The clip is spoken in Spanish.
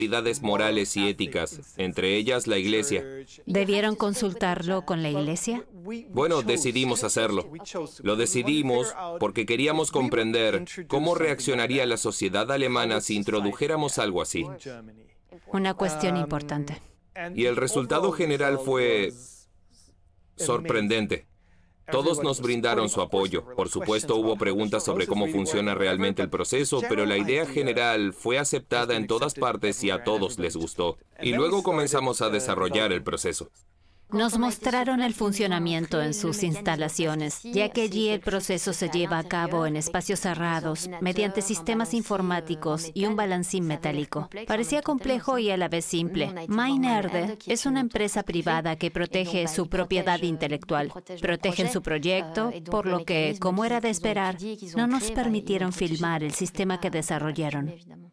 autoridades morales y éticas, entre ellas la Iglesia. ¿Debieron consultarlo con la Iglesia? Bueno, decidimos hacerlo. Lo decidimos porque queríamos comprender cómo reaccionaría la sociedad alemana si introdujéramos algo así. Una cuestión importante. Y el resultado general fue sorprendente. Todos nos brindaron su apoyo. Por supuesto, hubo preguntas sobre cómo funciona realmente el proceso, pero la idea general fue aceptada en todas partes y a todos les gustó. Y luego comenzamos a desarrollar el proceso. Nos mostraron el funcionamiento en sus instalaciones, ya que allí el proceso se lleva a cabo en espacios cerrados, mediante sistemas informáticos y un balancín metálico. Parecía complejo y a la vez simple. Maynard es una empresa privada que protege su propiedad intelectual. Protegen su proyecto, por lo que, como era de esperar, no nos permitieron filmar el sistema que desarrollaron.